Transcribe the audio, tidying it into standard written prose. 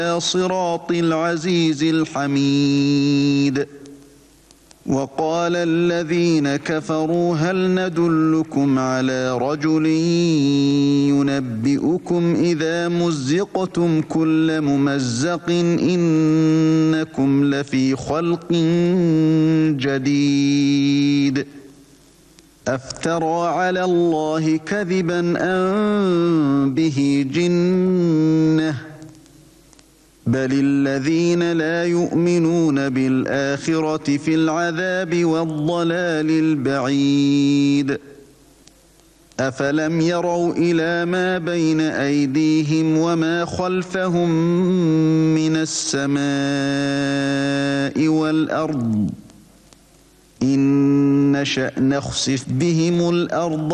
صراط العزيز الحميد. وقال الذين كفروا هل ندلكم على رجل ينبئكم إذا مزقتم كل ممزق إنكم لفي خلق جديد. أفترى على الله كذبا أم به جنة بل الذين لا يؤمنون بالآخرة في العذاب والضلال البعيد. أفلم يروا إلى ما بين أيديهم وما خلفهم من السماء والأرض إن نشأ نخسف بهم الأرض